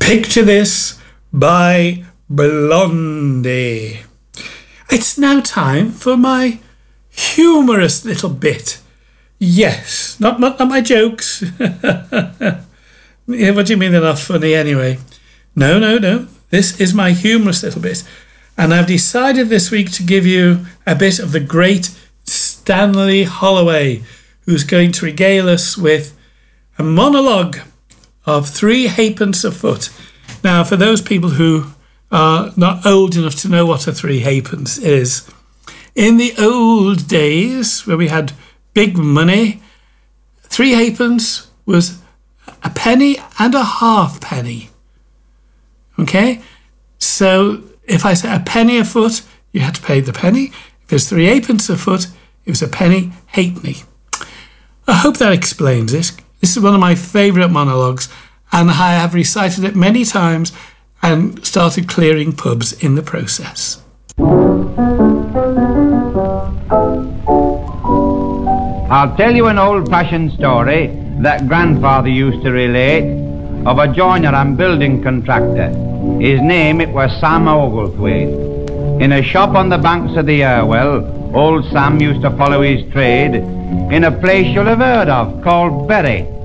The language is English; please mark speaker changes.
Speaker 1: Picture This by Blondie. It's now time for my humorous little bit. Yes, not my jokes. Yeah, what do you mean they're not funny anyway? No. This is my humorous little bit. And I've decided this week to give you a bit of the great Stanley Holloway, who's going to regale us with a monologue of 3 halfpence a foot. Now, for those people who are not old enough to know what a 3 halfpence is, in the old days where we had big money, 3 halfpence was a penny and a halfpenny. Okay? So if I say a penny a foot, you had to pay the penny. If it's 3 halfpence a foot, it was a penny halfpenny. I hope that explains it. This is one of my favourite monologues, and I have recited it many times and started clearing pubs in the process.
Speaker 2: I'll tell you an old-fashioned story that grandfather used to relate of a joiner and building contractor. His name, it was Sam Oglethwaite. In a shop on the banks of the Irwell, old Sam used to follow his trade in a place you'll have heard of called Bury.